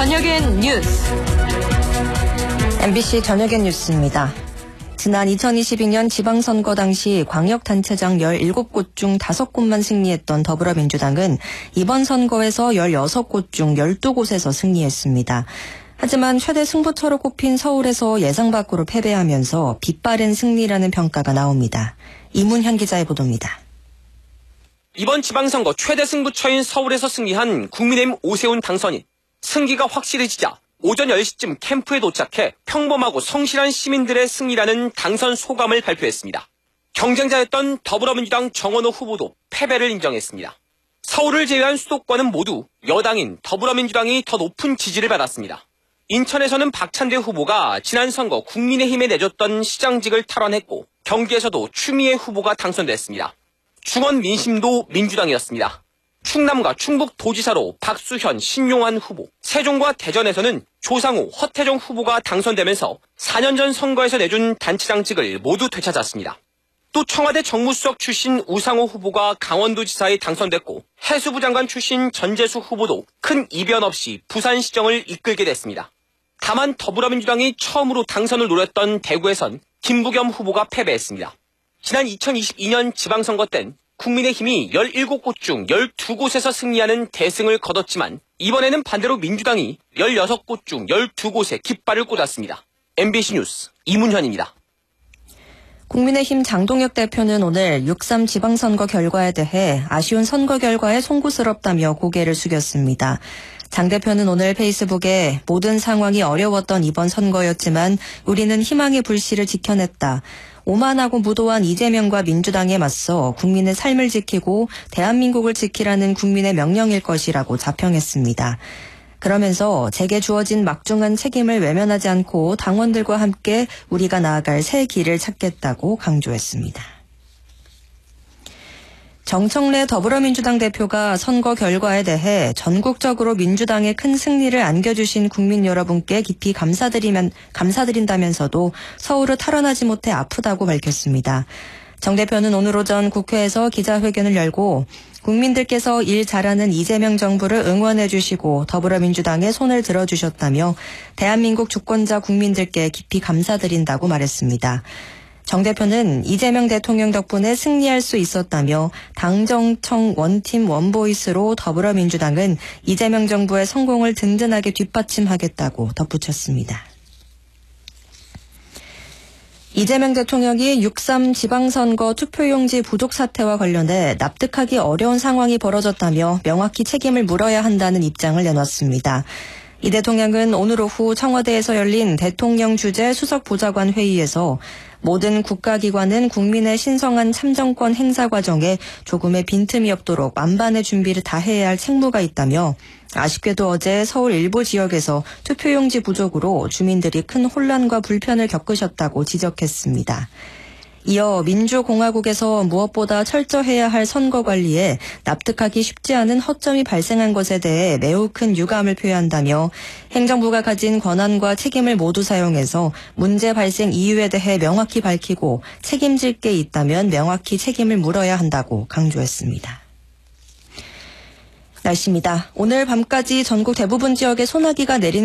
저녁엔 뉴스. MBC 저녁엔 뉴스입니다. 지난 2022년 지방선거 당시 광역단체장 17곳 중 5곳만 승리했던 더불어민주당은 이번 선거에서 16곳 중 12곳에서 승리했습니다. 하지만 최대 승부처로 꼽힌 서울에서 예상 밖으로 패배하면서 빛바랜 승리라는 평가가 나옵니다. 이문현 기자의 보도입니다. 이번 지방선거 최대 승부처인 서울에서 승리한 국민의힘 오세훈 당선인. 승기가 확실해지자 오전 10시쯤 캠프에 도착해 평범하고 성실한 시민들의 승리라는 당선 소감을 발표했습니다. 경쟁자였던 더불어민주당 정원호 후보도 패배를 인정했습니다. 서울을 제외한 수도권은 모두 여당인 더불어민주당이 더 높은 지지를 받았습니다. 인천에서는 박찬대 후보가 지난 선거 국민의힘에 내줬던 시장직을 탈환했고 경기에서도 추미애 후보가 당선됐습니다. 중원 민심도 민주당이었습니다. 충남과 충북도지사로 박수현, 신용환 후보, 세종과 대전에서는 조상우, 허태종 후보가 당선되면서 4년 전 선거에서 내준 단체장직을 모두 되찾았습니다. 또 청와대 정무수석 출신 우상호 후보가 강원도지사에 당선됐고 해수부 장관 출신 전재수 후보도 큰 이변 없이 부산시정을 이끌게 됐습니다. 다만 더불어민주당이 처음으로 당선을 노렸던 대구에선 김부겸 후보가 패배했습니다. 지난 2022년 지방선거 땐 국민의힘이 17곳 중 12곳에서 승리하는 대승을 거뒀지만 이번에는 반대로 민주당이 16곳 중 12곳에 깃발을 꽂았습니다. MBC 뉴스 이문현입니다. 국민의힘 장동혁 대표는 오늘 6.3 지방선거 결과에 대해 아쉬운 선거 결과에 송구스럽다며 고개를 숙였습니다. 장 대표는 오늘 페이스북에 모든 상황이 어려웠던 이번 선거였지만 우리는 희망의 불씨를 지켜냈다. 오만하고 무도한 이재명과 민주당에 맞서 국민의 삶을 지키고 대한민국을 지키라는 국민의 명령일 것이라고 자평했습니다. 그러면서 제게 주어진 막중한 책임을 외면하지 않고 당원들과 함께 우리가 나아갈 새 길을 찾겠다고 강조했습니다. 정청래 더불어민주당 대표가 선거 결과에 대해 전국적으로 민주당의 큰 승리를 안겨주신 국민 여러분께 깊이 감사드린다면서도 서울을 탈환하지 못해 아프다고 밝혔습니다. 정 대표는 오늘 오전 국회에서 기자회견을 열고 국민들께서 일 잘하는 이재명 정부를 응원해 주시고 더불어민주당에 손을 들어주셨다며 대한민국 주권자 국민들께 깊이 감사드린다고 말했습니다. 정 대표는 이재명 대통령 덕분에 승리할 수 있었다며 당정청 원팀 원보이스로 더불어민주당은 이재명 정부의 성공을 든든하게 뒷받침하겠다고 덧붙였습니다. 이재명 대통령이 6.3 지방선거 투표용지 부족 사태와 관련해 납득하기 어려운 상황이 벌어졌다며 명확히 책임을 물어야 한다는 입장을 내놨습니다. 이 대통령은 오늘 오후 청와대에서 열린 대통령 주재 수석보좌관 회의에서 모든 국가기관은 국민의 신성한 참정권 행사 과정에 조금의 빈틈이 없도록 만반의 준비를 다해야 할 책무가 있다며 아쉽게도 어제 서울 일부 지역에서 투표용지 부족으로 주민들이 큰 혼란과 불편을 겪으셨다고 지적했습니다. 이어 민주공화국에서 무엇보다 철저해야 할 선거 관리에 납득하기 쉽지 않은 허점이 발생한 것에 대해 매우 큰 유감을 표한다며 행정부가 가진 권한과 책임을 모두 사용해서 문제 발생 이유에 대해 명확히 밝히고 책임질 게 있다면 명확히 책임을 물어야 한다고 강조했습니다. 날씨입니다. 오늘 밤까지 전국 대부분 지역에 소나기가 내리는